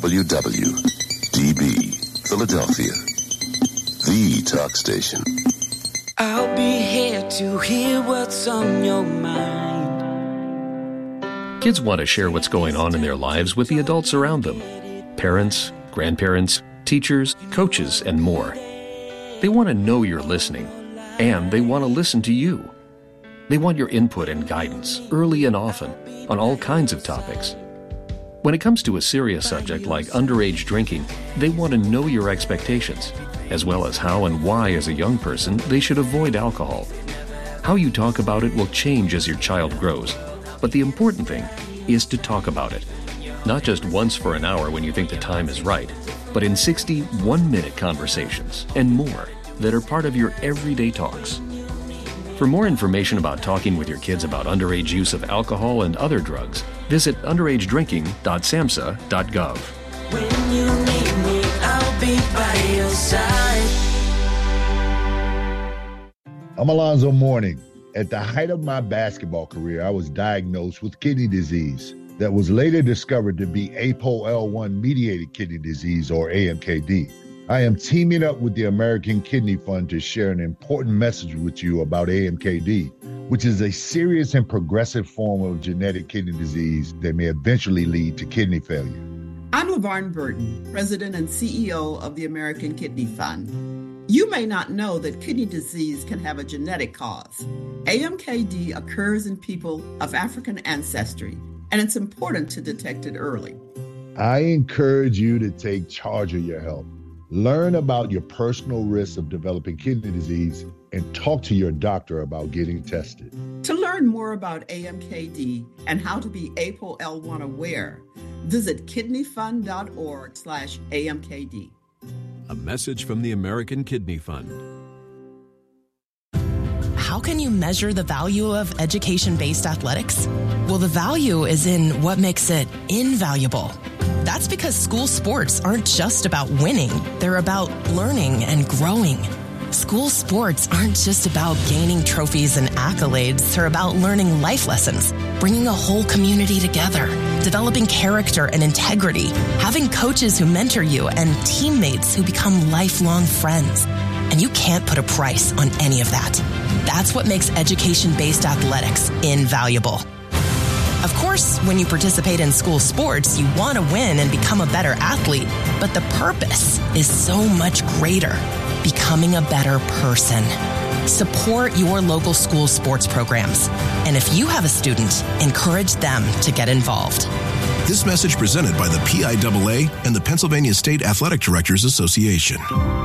WWDB, Philadelphia, the talk station. I'll be here to hear what's on your mind. Kids want to share what's going on in their lives with the adults around them. Parents, grandparents, teachers, coaches, and more. They want to know you're listening, and they want to listen to you. They want your input and guidance, early and often, on all kinds of topics. When it comes to a serious subject like underage drinking, they want to know your expectations, as well as how and why as a young person they should avoid alcohol. How you talk about it will change as your child grows, but the important thing is to talk about it. Not just once for an hour when you think the time is right, but in 60 one-minute conversations and more that are part of your everyday talks. For more information about talking with your kids about underage use of alcohol and other drugs, visit underagedrinking.samhsa.gov. When you need me, I'll be by your side. I'm Alonzo Mourning. At the height of my basketball career, I was diagnosed with kidney disease that was later discovered to be APOL1-mediated kidney disease, or AMKD. I am teaming up with the American Kidney Fund to share an important message with you about AMKD, which is a serious and progressive form of genetic kidney disease that may eventually lead to kidney failure. I'm LaVarn Burton, President and CEO of the American Kidney Fund. You may not know that kidney disease can have a genetic cause. AMKD occurs in people of African ancestry, and it's important to detect it early. I encourage you to take charge of your health. Learn about your personal risks of developing kidney disease and talk to your doctor about getting tested. To learn more about AMKD and how to be APOL1 aware, visit kidneyfund.org/AMKD. A message from the American Kidney Fund. How can you measure the value of education-based athletics? Well, the value is in what makes it invaluable. That's because school sports aren't just about winning. They're about learning and growing. School sports aren't just about gaining trophies and accolades. They're about learning life lessons, bringing a whole community together, developing character and integrity, having coaches who mentor you, and teammates who become lifelong friends. And you can't put a price on any of that. That's what makes education-based athletics invaluable. Of course, when you participate in school sports, you want to win and become a better athlete. But the purpose is so much greater, becoming a better person. Support your local school sports programs. And if you have a student, encourage them to get involved. This message presented by the PIAA and the Pennsylvania State Athletic Directors Association.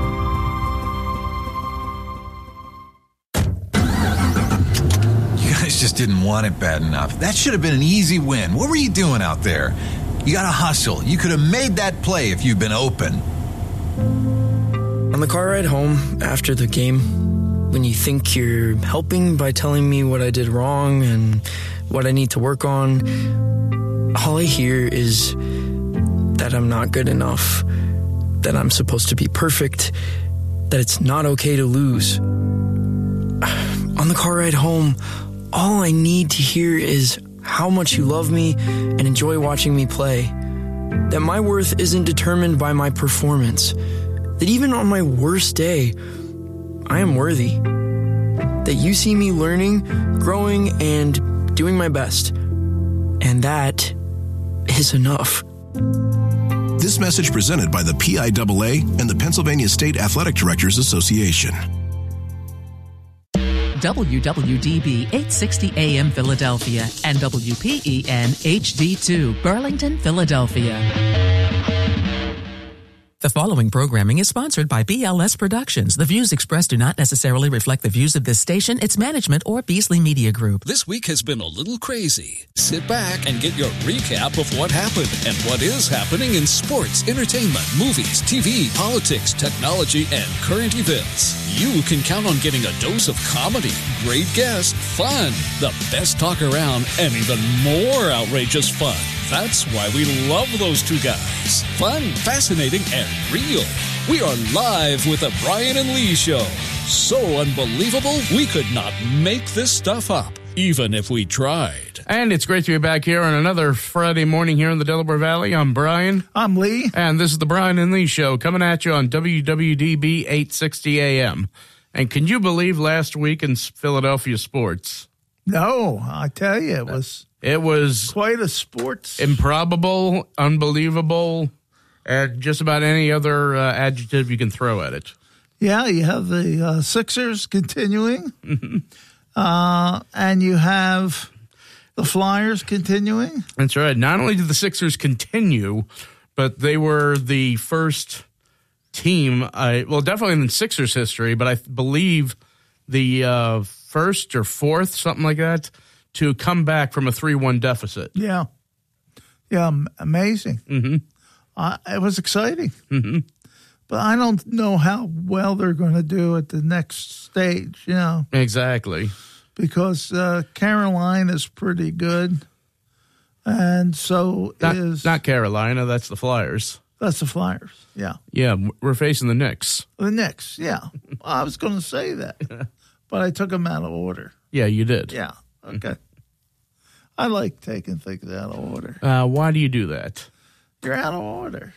Just didn't want it bad enough. That should have been an easy win. What were you doing out there? You got to hustle. You could have made that play if you'd been open. On the car ride home after the game, when you think you're helping by telling me what I did wrong and what I need to work on, all I hear is that I'm not good enough, that I'm supposed to be perfect, that it's not okay to lose. On the car ride home, all I need to hear is how much you love me and enjoy watching me play. That my worth isn't determined by my performance. That even on my worst day, I am worthy. That you see me learning, growing, and doing my best. And that is enough. This message presented by the PIAA and the Pennsylvania State Athletic Directors Association. WWDB 860 AM Philadelphia and WPEN HD2 Burlington, Philadelphia. The following programming is sponsored by BLS Productions. The views expressed do not necessarily reflect the views of this station, its management, or Beasley Media Group. This week has been a little crazy. Sit back and get your recap of what happened and what is happening in sports, entertainment, movies, TV, politics, technology, and current events. You can count on getting a dose of comedy, great guests, fun, the best talk around, and even more outrageous fun. That's why we love those two guys. Fun, fascinating, and real. We are live with the Brian and Lee Show. So unbelievable, we could not make this stuff up. even if we tried. And it's great to be back here on another Friday morning here in the Delaware Valley. I'm Brian. I'm Lee. And this is the Brian and Lee Show coming at you on WWDB 860 AM. And can you believe last week in Philadelphia sports? No, I tell you, it was quite a sports. Improbable, unbelievable, and just about any other adjective you can throw at it. Yeah, you have the Sixers continuing, and you have the Flyers continuing. That's right. Not only did the Sixers continue, but they were the first team, definitely in the Sixers history, but I believe the first or fourth, something like that, to come back from a 3-1 deficit. Yeah. Yeah, amazing. Mm-hmm. It was exciting. Mm-hmm. But I don't know how well they're going to do at the next stage, you know. Exactly. Because Carolina's pretty good. And so Not Carolina, that's the Flyers. That's the Flyers, yeah. Yeah, we're facing the Knicks. The Knicks, yeah. I was going to say that, but I took them out of order. Yeah, you did. Yeah, okay. I like taking things out of order. Why do you do that? You're out of order.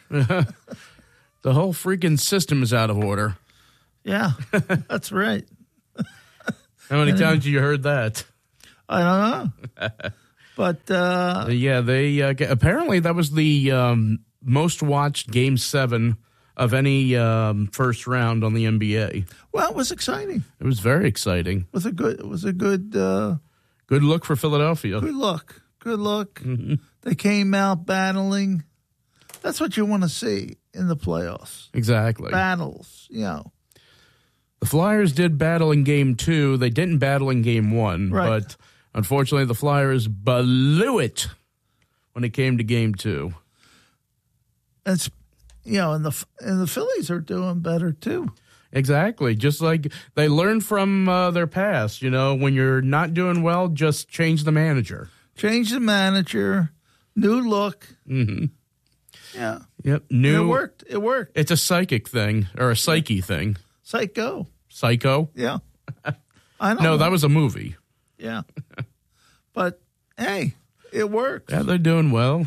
The whole freaking system is out of order. Yeah, that's right. How many times have you heard that? I don't know. But, yeah, they apparently that was the most watched Game 7 of any first round on the NBA. Well, it was exciting. It was very exciting. It was a good good look for Philadelphia. Good look. Mm-hmm. They came out battling. That's what you want to see in the playoffs. Exactly. Battles, you know. The Flyers did battle in Game 2. They didn't battle in Game 1, right. But unfortunately the Flyers blew it when it came to Game 2. It's, you know, and the Phillies are doing better too. Exactly. Just like they learned from their past. You know, when you're not doing well, just change the manager. Change the manager. New look. Mm-hmm. Yeah. Yep. It worked. It's a psychic thing or a psyche thing. Psycho. Yeah. I don't know. No, that was a movie. Yeah. But, hey, it worked. Yeah, they're doing well.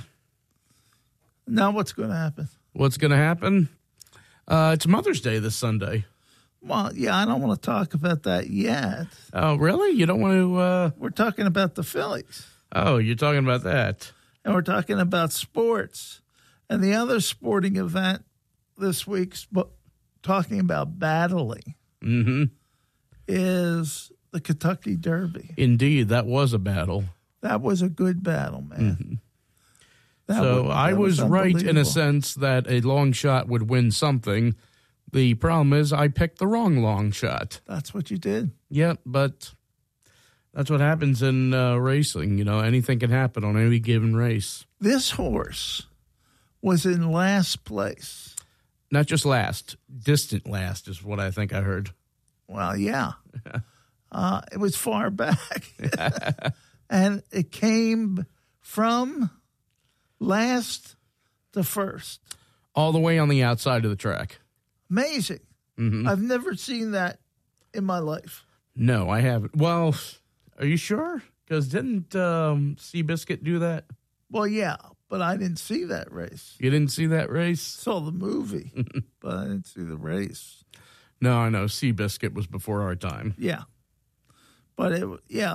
Now what's going to happen? What's going to happen? It's Mother's Day this Sunday. Well, yeah, I don't want to talk about that yet. Oh, really? You don't want to? We're talking about the Phillies. Oh, you're talking about that. And we're talking about sports. And the other sporting event this week's talking about battling is the Kentucky Derby. Indeed, that was a battle. That was a good battle, man. So I was right in a sense that a long shot would win something. The problem is I picked the wrong long shot. That's what you did. Yeah, but that's what happens in racing. You know, anything can happen on any given race. This horse was in last place. Not just last, distant last is what I think I heard. Well, yeah. It was far back. And it came from last to first. All the way on the outside of the track. Amazing. Mm-hmm. I've never seen that in my life. No, I haven't. Well, are you sure? Because didn't Seabiscuit do that? Well, yeah, but I didn't see that race. You didn't see that race? Saw the movie, but I didn't see the race. No, I know. Seabiscuit was before our time. Yeah. But, it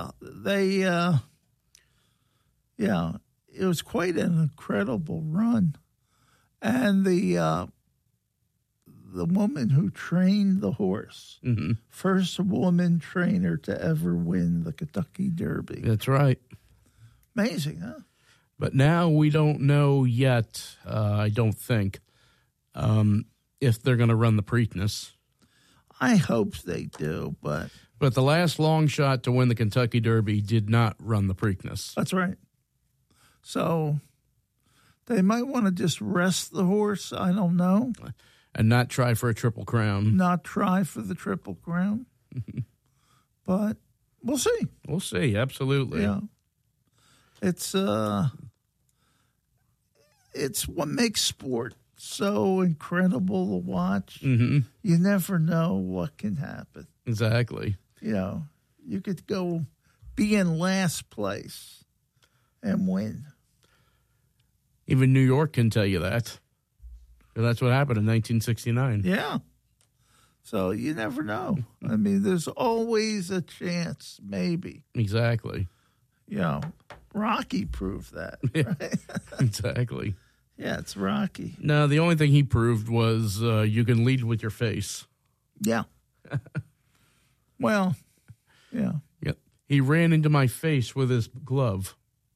was quite an incredible run. And the woman who trained the horse, first woman trainer to ever win the Kentucky Derby. That's right. Amazing, huh? But now we don't know yet, I don't think, if they're going to run the Preakness. I hope they do, but... But the last long shot to win the Kentucky Derby did not run the Preakness. That's right. So they might want to just rest the horse. I don't know. And not try for a Triple Crown. Not try for the Triple Crown. But we'll see. We'll see, absolutely. Yeah. It's what makes sport so incredible to watch. Mm-hmm. You never know what can happen. Exactly. You know, you could go be in last place and win. Even New York can tell you that. And that's what happened in 1969. Yeah. So you never know. I mean, there's always a chance, maybe. Exactly. You know, Rocky proved that. Yeah, right? exactly. Yeah, it's Rocky. No, the only thing he proved was you can lead with your face. Yeah. Well, yeah. Yep. He ran into my face with his glove.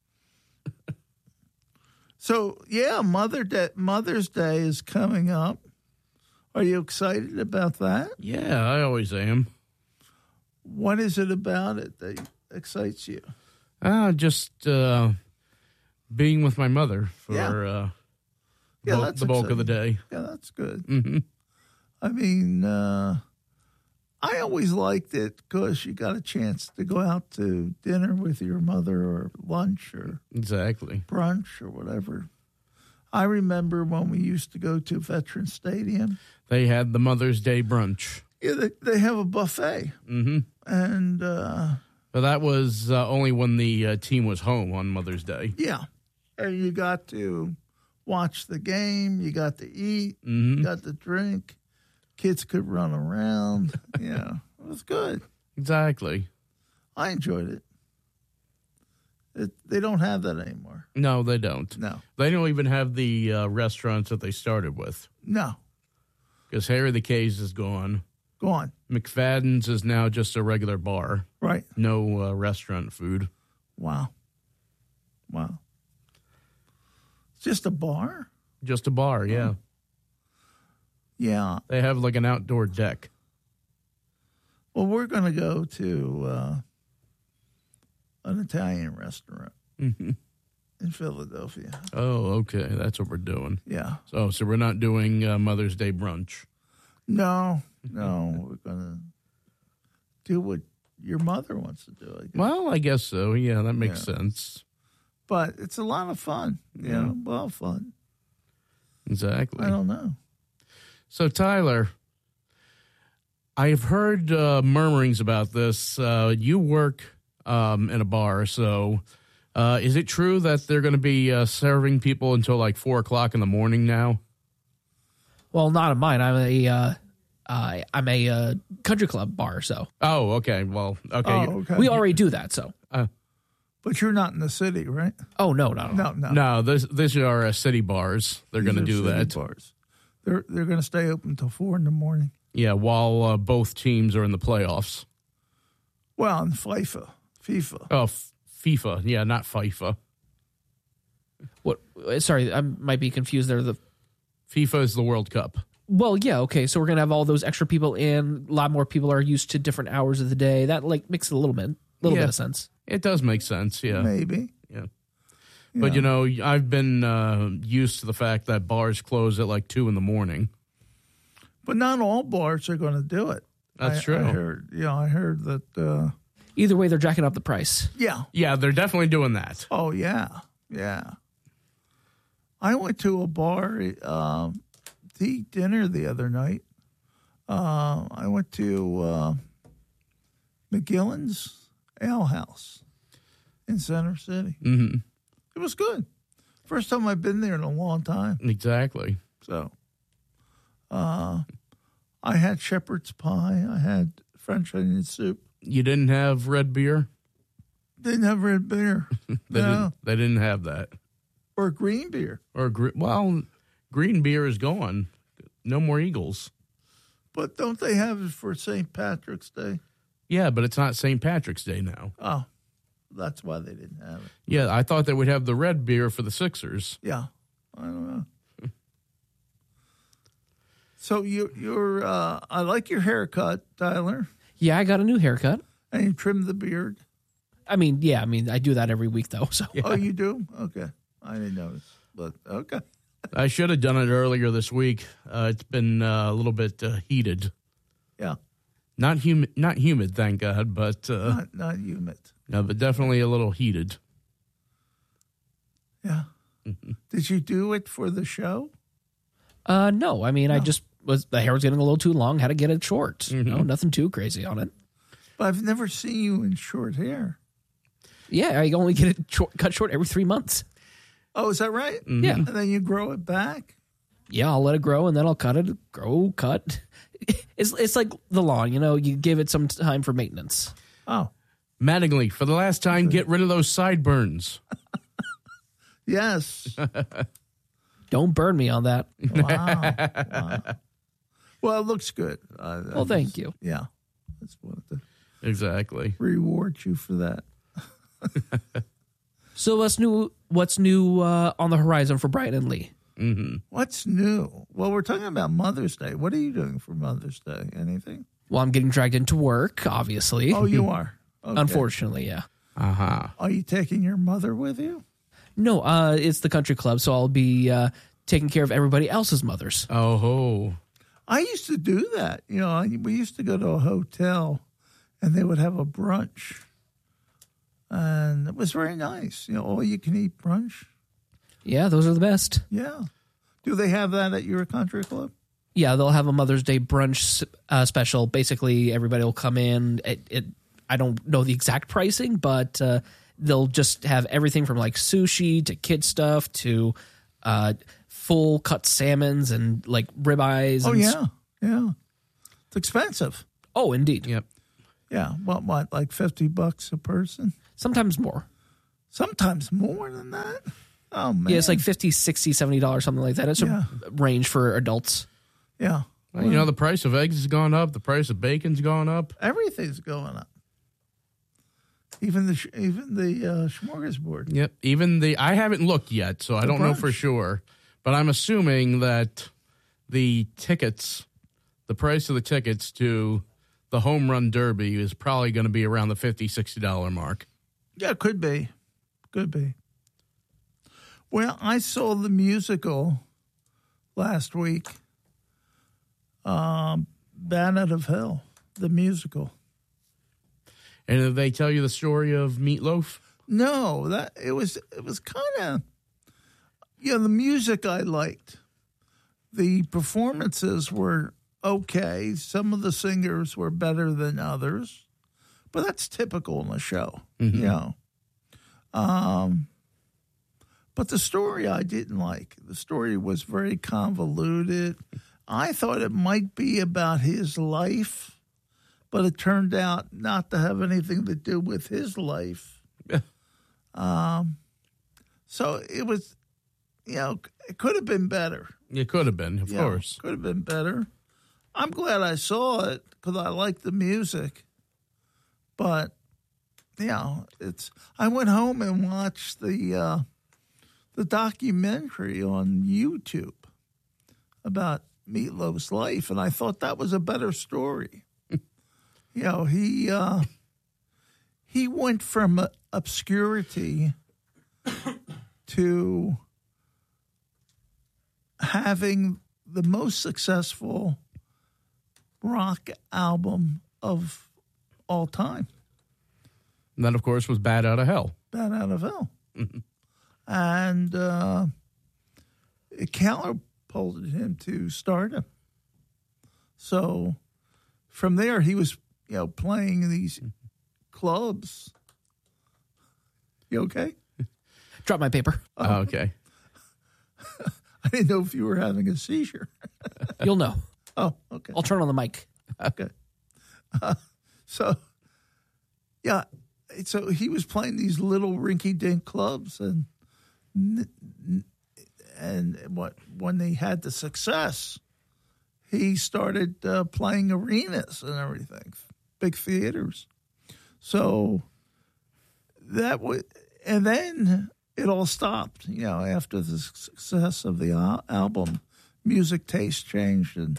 So, yeah, Mother's Day is coming up. Are you excited about that? Yeah, I always am. What is it about it that excites you? Just being with my mother for the bulk of the day. Yeah, that's good. Mm-hmm. I mean, I always liked it because you got a chance to go out to dinner with your mother or lunch or exactly brunch or whatever. I remember when we used to go to Veterans Stadium. They had the Mother's Day brunch. Yeah, they have a buffet. Mm-hmm. And but that was only when the team was home on Mother's Day. Yeah. And you got to watch the game. You got to eat. Mm-hmm. You got to drink. Kids could run around. Yeah, it was good. Exactly. I enjoyed it. They don't have that anymore. No, they don't. No. They don't even have the restaurants that they started with. No. Because Harry the K's is gone. Gone. McFadden's is now just a regular bar. Right. No restaurant food. Wow. Wow. It's just a bar? Just a bar, yeah. Yeah. They have like an outdoor deck. Well, we're going to go to an Italian restaurant in Philadelphia. Oh, okay. That's what we're doing. Yeah. So we're not doing Mother's Day brunch. No. We're going to do what your mother wants to do, I guess. Well, I guess so. Yeah, that makes sense. But it's a lot of fun. Yeah. Well, fun. Exactly. I don't know. So, Tyler, I've heard murmurings about this. You work in a bar, so is it true that they're going to be serving people until like 4 o'clock in the morning now? Well, not in mine. I'm a country club bar, so. Oh, okay. Well, okay. Oh, okay. We already do that, so. But you're not in the city, right? Oh, no. No, these are city bars. They're going to do that. Bars. They're going to stay open until 4 in the morning. Yeah, while both teams are in the playoffs. Well, in FIFA. Oh, FIFA. Yeah, not FIFA. What? Sorry, I might be confused there. The FIFA is the World Cup. Well, yeah, okay. So we're going to have all those extra people in. A lot more people are used to different hours of the day. That like makes a little bit of sense. It does make sense, yeah. Maybe. Yeah. But, you know, I've been used to the fact that bars close at like 2 in the morning. But not all bars are going to do it. That's true. I heard that. Either way, they're jacking up the price. Yeah. Yeah, they're definitely doing that. Oh, yeah. Yeah. I went to a bar to eat dinner the other night. I went to McGillen's Ale House in Center City. Mm-hmm. It was good. First time I've been there in a long time. Exactly. So, I had shepherd's pie. I had French onion soup. You didn't have red beer? Didn't have red beer. They didn't have that. Or green beer. Green beer is gone. No more Eagles. But don't they have it for St. Patrick's Day? Yeah, but it's not St. Patrick's Day now. Oh, that's why they didn't have it. Yeah, I thought they would have the red beer for the Sixers. Yeah, I don't know. So you're I like your haircut, Tyler. Yeah, I got a new haircut. And you trimmed the beard? I do that every week, though. So. Yeah. Oh, you do? Okay. I didn't notice, but okay. I should have done it earlier this week. It's been a little bit heated. Yeah. Not humid, thank God, but... not humid. No, but definitely a little heated. Yeah. Did you do it for the show? No. I just the hair was getting a little too long, had to get it short. Mm-hmm. Nothing too crazy on it. But I've never seen you in short hair. Yeah, I only get it cut short every 3 months. Oh, is that right? Mm-hmm. Yeah. And then you grow it back? Yeah, I'll let it grow, and then I'll cut it, cut. It's like the lawn, you give it some time for maintenance. Oh. Mattingly, for the last time, get rid of those sideburns. Yes. Don't burn me on that. Wow. Well, it looks good. Thank you. Yeah. That's what exactly. Reward you for that. So what's new on the horizon for Brian and Lee? Mm-hmm. What's new? Well, we're talking about Mother's Day. What are you doing for Mother's Day? Anything? Well, I'm getting dragged into work, obviously. Oh, you are? Okay. Unfortunately, yeah. Uh-huh. Are you taking your mother with you? No, it's the country club, so I'll be taking care of everybody else's mothers. Oh. I used to do that. We used to go to a hotel, and they would have a brunch. And it was very nice. All you can eat brunch. Yeah, those are the best. Yeah. Do they have that at your country club? Yeah, they'll have a Mother's Day brunch special. Basically, everybody will come in. I don't know the exact pricing, but they'll just have everything from like sushi to kid stuff to full cut salmons and like ribeyes. Oh, yeah. It's expensive. Oh, indeed. Yep. Yeah. What, like $50 a person? Sometimes more. Sometimes more than that? Oh, man. Yeah, it's like $50, $60, $70, something like that. It's a range for adults. Yeah. Well, the price of eggs has gone up. The price of bacon's gone up. Everything's going up. Even the smorgasbord. Yep. I haven't looked yet, so I don't know for sure. But I'm assuming that the price of the tickets to the Home Run Derby is probably going to be around the $50, $60 mark. Yeah, could be. Could be. Well, I saw the musical last week, Bat Out of Hell, the musical. And did they tell you the story of Meatloaf? No, it was kind of, the music I liked. The performances were okay. Some of the singers were better than others, but that's typical in a show, Mm-hmm. But the story I didn't like. The story was very convoluted. I thought it might be about his life, but it turned out not to have anything to do with his life. So it was, it could have been better. It could have been, of course. Could have been better. I'm glad I saw it because I like the music. But, I went home and watched the documentary on YouTube about Meatloaf's life, and I thought that was a better story. He went from obscurity to having the most successful rock album of all time. And that, of course, was Bat Out of Hell. Bat Out of Hell. And it catapulted him to stardom. So from there, he was, playing in these clubs. You okay? Drop my paper. Oh, okay. I didn't know if you were having a seizure. You'll know. Oh, okay. I'll turn on the mic. Okay. So he was playing these little rinky-dink clubs, and when they had the success, he started playing arenas and everything, big theaters. So and then it all stopped. After the success of the album, music taste changed, and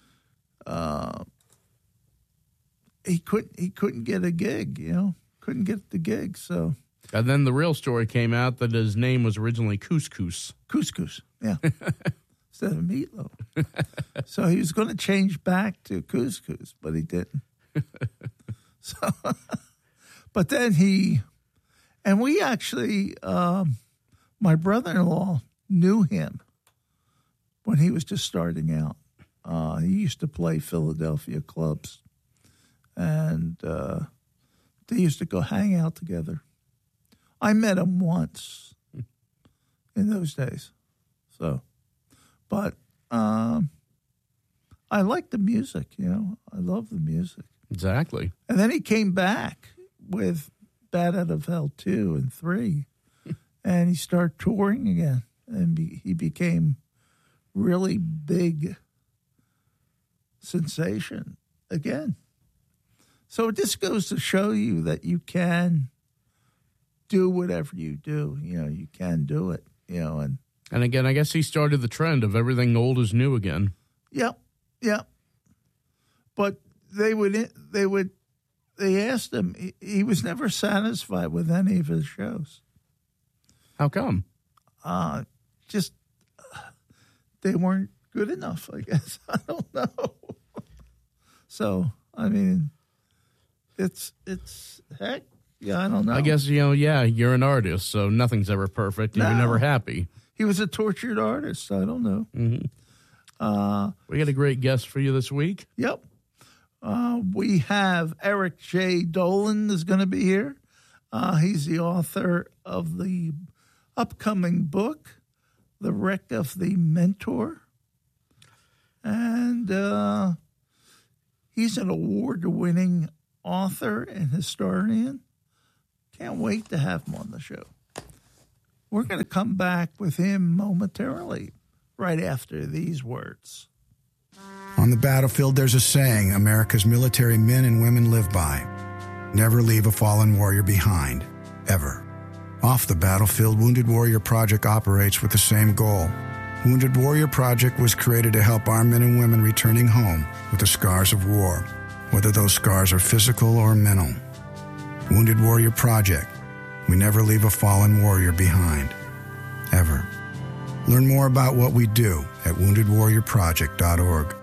he couldn't get a gig. Couldn't get the gig. So. And then the real story came out that his name was originally Couscous. Couscous, yeah. Instead of Meatloaf. So he was going to change back to Couscous, but he didn't. So, but then we actually, my brother-in-law knew him when he was just starting out. He used to play Philadelphia clubs, and they used to go hang out together. I met him once in those days. So, but I like the music, I love the music. Exactly. And then he came back with Bat Out of Hell 2 and 3, and he started touring again, and he became really big sensation again. So it just goes to show you that you can do whatever you do. You can do it, And again, I guess he started the trend of everything old is new again. Yep. But they asked him, he was never satisfied with any of his shows. How come? Just they weren't good enough, I guess. I don't know. So, I mean, it's heck, I don't know. I guess, you're an artist, so nothing's ever perfect. You're never happy. He was a tortured artist. I don't know. Mm-hmm. We got a great guest for you this week. Yep. We have Eric J. Dolan is going to be here. He's the author of the upcoming book, The Wreck of the Mentor. And he's an award-winning author and historian. Can't wait to have him on the show. We're going to come back with him momentarily, right after these words. On the battlefield, there's a saying America's military men and women live by. Never leave a fallen warrior behind, ever. Off the battlefield, Wounded Warrior Project operates with the same goal. Wounded Warrior Project was created to help our men and women returning home with the scars of war, whether those scars are physical or mental. Wounded Warrior Project. We never leave a fallen warrior behind, ever. Learn more about what we do at woundedwarriorproject.org.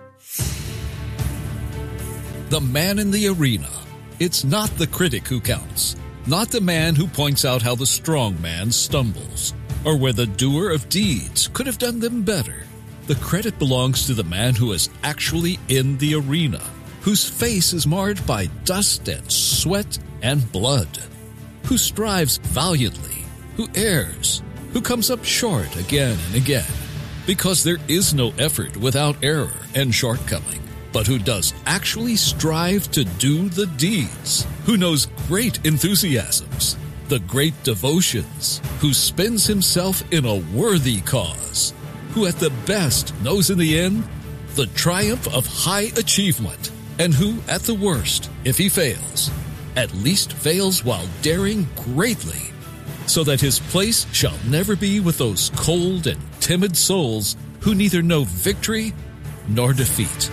The man in the arena. It's not the critic who counts, not the man who points out how the strong man stumbles, or where the doer of deeds could have done them better. The credit belongs to the man who is actually in the arena, whose face is marred by dust and sweat and blood, who strives valiantly, who errs, who comes up short again and again, because there is no effort without error and shortcoming, but who does actually strive to do the deeds, who knows great enthusiasms, the great devotions, who spends himself in a worthy cause, who at the best knows in the end the triumph of high achievement, and who, at the worst, if he fails, at least fails while daring greatly, so that his place shall never be with those cold and timid souls who neither know victory nor defeat.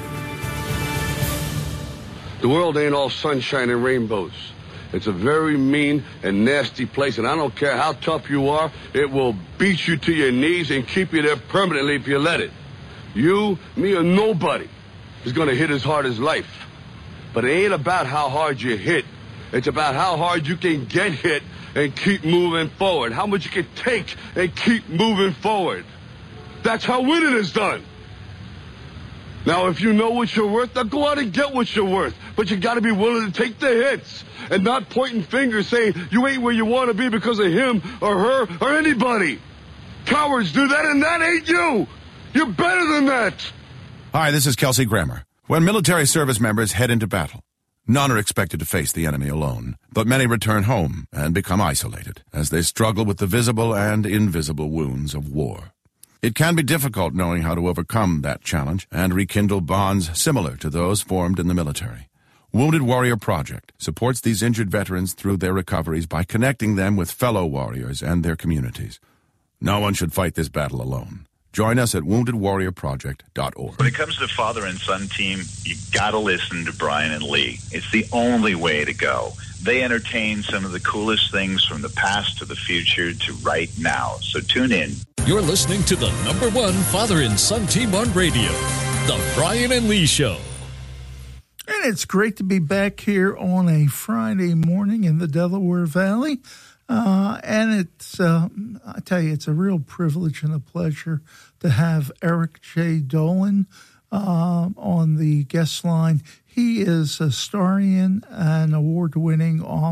The world ain't all sunshine and rainbows. It's a very mean and nasty place, and I don't care how tough you are, it will beat you to your knees and keep you there permanently if you let it. You, me, or nobody is going to hit as hard as life. But it ain't about how hard you hit. It's about how hard you can get hit and keep moving forward. How much you can take and keep moving forward. That's how winning is done. Now, if you know what you're worth, now go out and get what you're worth. But you got to be willing to take the hits and not pointing fingers saying you ain't where you want to be because of him or her or anybody. Cowards do that, and that ain't you. You're better than that. Hi, this is Kelsey Grammer. When military service members head into battle, none are expected to face the enemy alone, but many return home and become isolated as they struggle with the visible and invisible wounds of war. It can be difficult knowing how to overcome that challenge and rekindle bonds similar to those formed in the military. Wounded Warrior Project supports these injured veterans through their recoveries by connecting them with fellow warriors and their communities. No one should fight this battle alone. Join us at woundedwarriorproject.org. When it comes to the father and son team, you got to listen to Brian and Lee. It's the only way to go. They entertain some of the coolest things from the past to the future to right now. So tune in. You're listening to the #1 father and son team on radio, The Brian and Lee Show. And it's great to be back here on a Friday morning in the Delaware Valley. And it's, I tell you, it's a real privilege and a pleasure to have Eric J. Dolan on the guest line. He is a historian and award-winning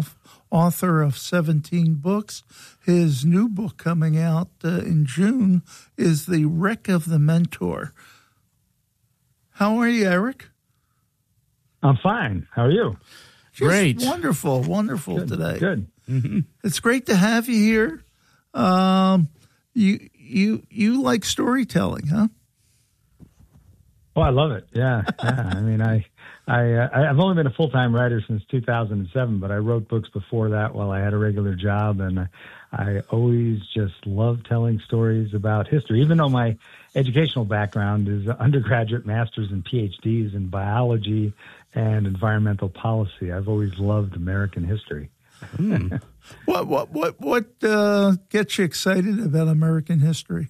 author of 17 books. His new book coming out in June is The Wreck of the Mentor. How are you, Eric? I'm fine. How are you? Great. Wonderful good, today. Good. Mm-hmm. It's great to have you here. You like storytelling, huh? Oh, I love it. Yeah. I mean, I've only been a full-time writer since 2007, but I wrote books before that while I had a regular job, and I always just love telling stories about history, even though my educational background is undergraduate, master's, and PhDs in biology and environmental policy. I've always loved American history. What gets you excited about American history?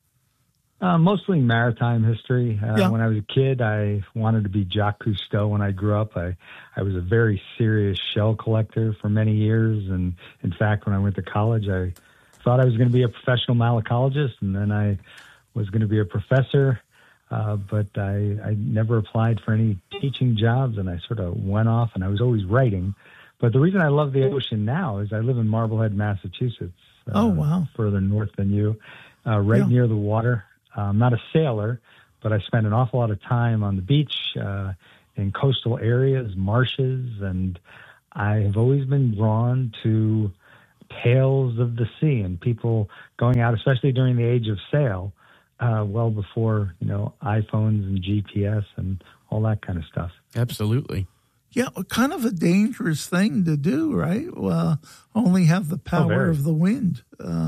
Mostly maritime history. When I was a kid, I wanted to be Jacques Cousteau when I grew up. I was a very serious shell collector for many years. And in fact, when I went to college, I thought I was going to be a professional malacologist, and then I was going to be a professor. But I never applied for any teaching jobs, and I sort of went off, and I was always writing. But the reason I love the ocean now is I live in Marblehead, Massachusetts. Oh, wow. Further north than you, near the water. I'm not a sailor, but I spend an awful lot of time on the beach, in coastal areas, marshes, and I have always been drawn to tales of the sea and people going out, especially during the age of sail, well before, iPhones and GPS and all that kind of stuff. Absolutely. Yeah, kind of a dangerous thing to do, right? Only have the power of the wind.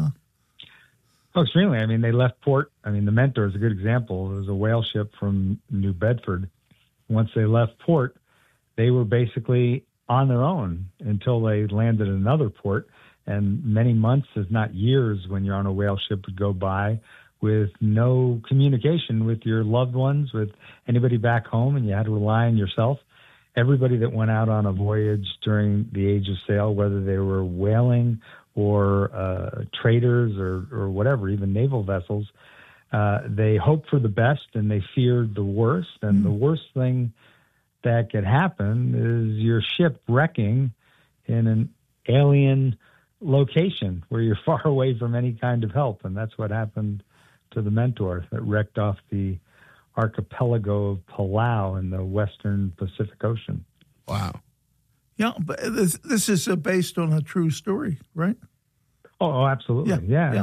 Oh, extremely. I mean, they left port. I mean, the Mentor is a good example. It was a whale ship from New Bedford. Once they left port, they were basically on their own until they landed at another port. And many months, if not years, when you're on a whale ship would go by with no communication with your loved ones, with anybody back home, and you had to rely on yourself. Everybody that went out on a voyage during the age of sail, whether they were whaling or traders or whatever, even naval vessels, they hoped for the best and they feared the worst. And the worst thing that could happen is your ship wrecking in an alien location where you're far away from any kind of help. And that's what happened to the Mentor, that wrecked off the archipelago of Palau in the western Pacific Ocean. Wow. Yeah, but this is based on a true story, right? Oh, absolutely. Yeah.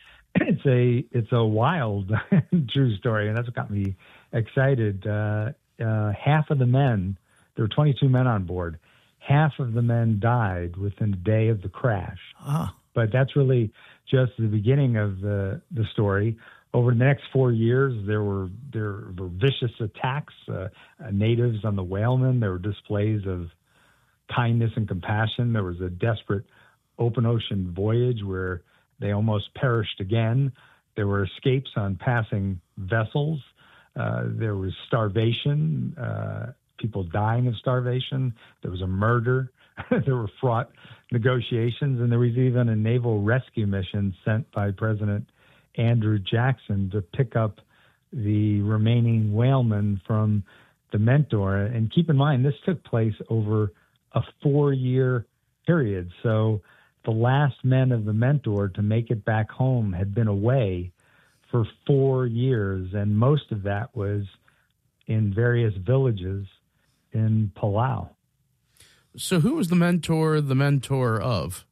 It's a wild true story, and that's what got me excited. Half of the men, there were 22 men on board, half of the men died within a day of the crash. But that's really just the beginning of the story. Over the next 4 years, there were vicious attacks, natives on the whalemen. There were displays of kindness and compassion. There was a desperate open ocean voyage where they almost perished again. There were escapes on passing vessels. There was starvation, people dying of starvation. There was a murder. There were fraught negotiations, and there was even a naval rescue mission sent by President Andrew Jackson to pick up the remaining whalemen from the Mentor. And keep in mind, this took place over a 4-year period. So the last men of the Mentor to make it back home had been away for 4 years, and most of that was in various villages in Palau. So who was the mentor of?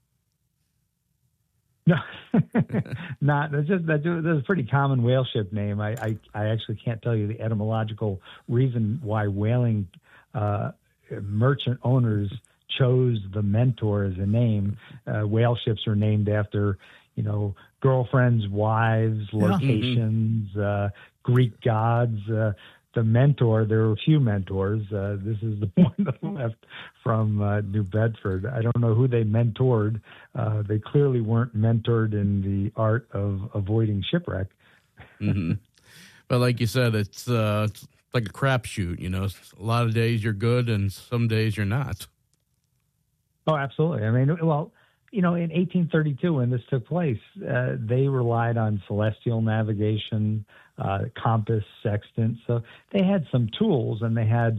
No, that's a pretty common whale ship name. I actually can't tell you the etymological reason why whaling merchant owners chose the Mentor as a name. Whale ships are named after, girlfriends, wives, locations, Greek gods. The Mentor, there were a few mentors. This is the one that left from New Bedford. I don't know who they mentored. They clearly weren't mentored in the art of avoiding shipwreck. Mm-hmm. But like you said, it's like a crapshoot. A lot of days you're good and some days you're not. Oh, absolutely. I mean, well, in 1832, when this took place, they relied on celestial navigation, compass, sextant. So they had some tools, and they had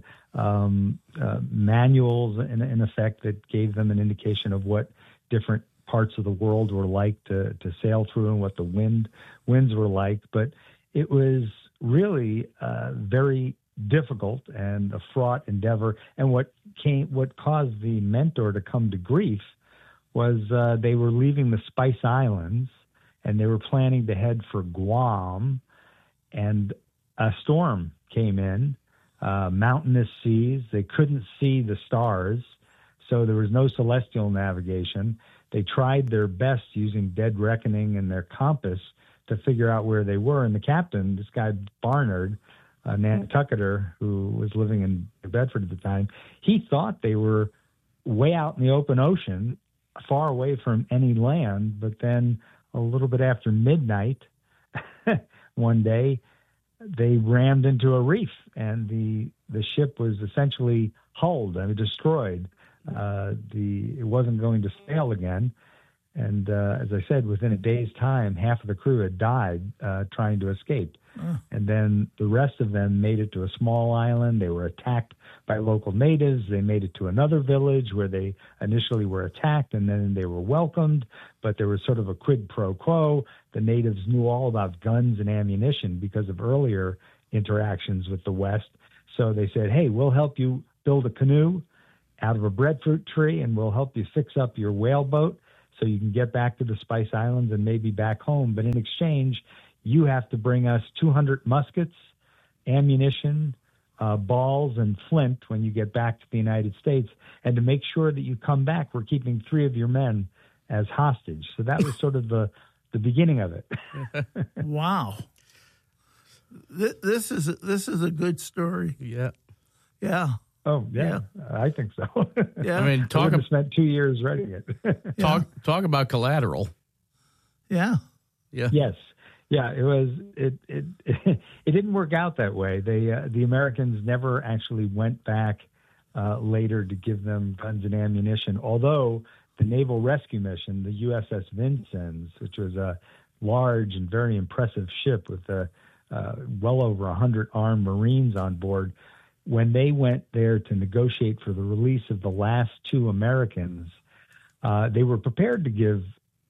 manuals, in effect, that gave them an indication of what different parts of the world were like to sail through and what the winds were like. But it was really very difficult and a fraught endeavor. And what caused the Mentor to come to grief was they were leaving the Spice Islands, and they were planning to head for Guam, and a storm came in, mountainous seas. They couldn't see the stars, so there was no celestial navigation. They tried their best using dead reckoning and their compass to figure out where they were. And the captain, this guy Barnard, Nantucketer, who was living in New Bedford at the time, he thought they were way out in the open ocean, far away from any land. But then a little bit after midnight, one day, they rammed into a reef, and the ship was essentially hulled, destroyed. It wasn't going to sail again. And as I said, within a day's time, half of the crew had died trying to escape. And then the rest of them made it to a small island. They were attacked by local natives. They made it to another village where they initially were attacked, and then they were welcomed. But there was sort of a quid pro quo. The natives knew all about guns and ammunition because of earlier interactions with the West. So they said, hey, we'll help you build a canoe out of a breadfruit tree, and we'll help you fix up your whaleboat so you can get back to the Spice Islands and maybe back home. But in exchange, you have to bring us 200 muskets, ammunition, balls, and flint when you get back to the United States. And to make sure that you come back, we're keeping 3 of your men as hostage. So that was sort of the beginning of it. Wow. This is a good story. Yeah. Yeah. Oh, yeah. I think so. Yeah. I mean, I spent 2 years writing it. Talk about collateral. Yeah. Yeah. Yes. Yeah, it was. It didn't work out that way. The Americans never actually went back later to give them guns and ammunition. Although the Naval Rescue Mission, the USS Vincennes, which was a large and very impressive ship with well over 100 armed Marines on board, when they went there to negotiate for the release of the last 2 Americans, they were prepared to give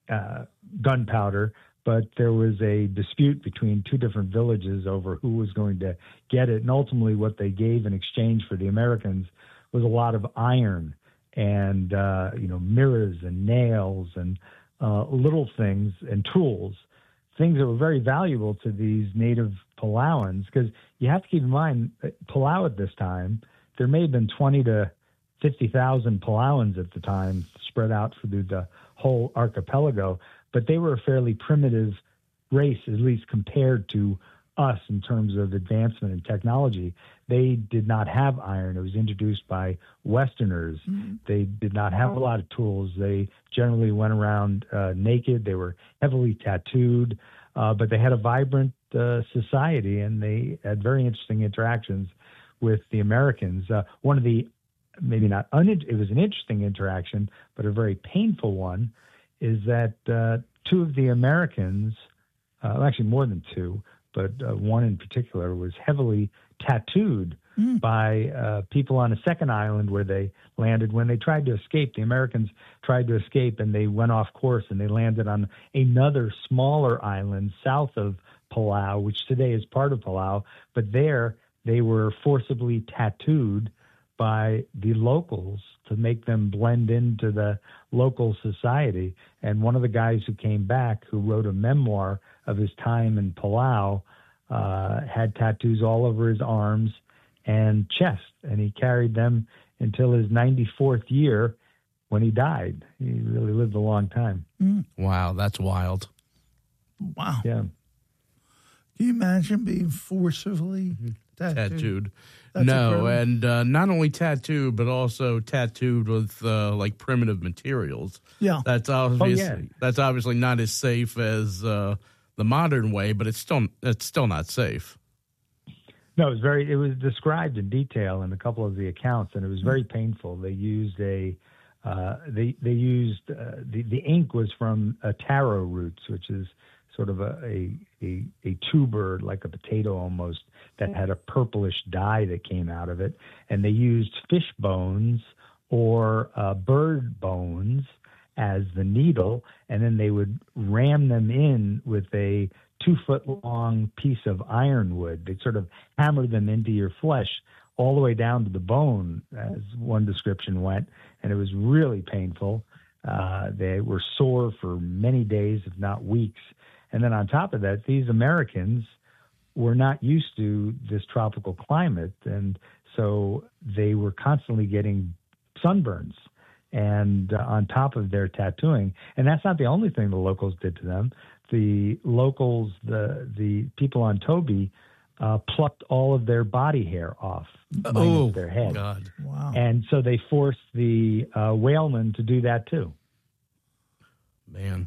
gunpowder. But there was a dispute between 2 different villages over who was going to get it. And ultimately what they gave in exchange for the Americans was a lot of iron and, mirrors and nails and little things and tools, things that were very valuable to these native Palauans. Because you have to keep in mind, Palau at this time, there may have been 20 to 50,000 Palauans at the time spread out through the whole archipelago. But they were a fairly primitive race, at least compared to us in terms of advancement in technology. They did not have iron. It was introduced by Westerners. Mm-hmm. They did not have a lot of tools. They generally went around naked. They were heavily tattooed, but they had a vibrant society, and they had very interesting interactions with the Americans. One of the, maybe not, it was an interesting interaction, but a very painful one, is that 2 of the Americans, actually more than 2, but one in particular, was heavily tattooed by people on a second island where they landed. When they tried to escape, the Americans tried to escape, and they went off course, and they landed on another smaller island south of Palau, which today is part of Palau. But there they were forcibly tattooed by the locals to make them blend into the local society. And one of the guys who came back, who wrote a memoir of his time in Palau, had tattoos all over his arms and chest, and he carried them until his 94th year when he died. He really lived a long time. Wow, that's wild. Wow. Yeah. Can you imagine being forcibly tattooed? No, incredible. And not only tattooed, but also tattooed with like primitive materials. Yeah, that's obviously not as safe as the modern way, but it's still not safe. No, it was described in detail in a couple of the accounts, and it was very painful. They used a They used the ink was from taro roots, which is sort of a tuber, like a potato almost, that had a purplish dye that came out of it. And they used fish bones or bird bones as the needle, and then they would ram them in with a 2-foot-long piece of ironwood. They'd sort of hammer them into your flesh all the way down to the bone, as one description went, and it was really painful. They were sore for many days, if not weeks. And then on top of that, these Americans were not used to this tropical climate, and so they were constantly getting sunburns and on top of their tattooing. And that's not the only thing the locals did to them. The locals, the people on Toby, plucked all of their body hair off their head. God. Wow. And so they forced the whalemen to do that too. Man.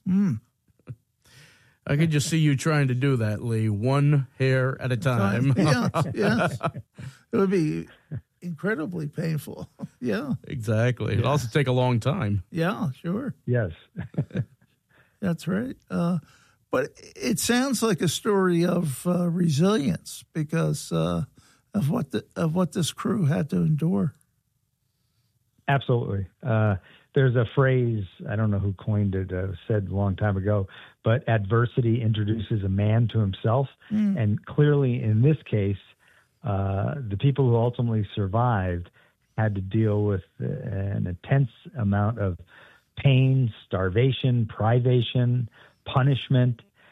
I could just see you trying to do that, Lee, one hair at a time. Yes. It would be incredibly painful. Yeah. Exactly. It'd also take a long time. Yeah, sure. Yes. That's right. But it sounds like a story of resilience because of what this crew had to endure. Absolutely. There's a phrase, I don't know who coined it, said a long time ago, but adversity introduces a man to himself. And clearly in this case, the people who ultimately survived had to deal with an intense amount of pain, starvation, privation, punishment,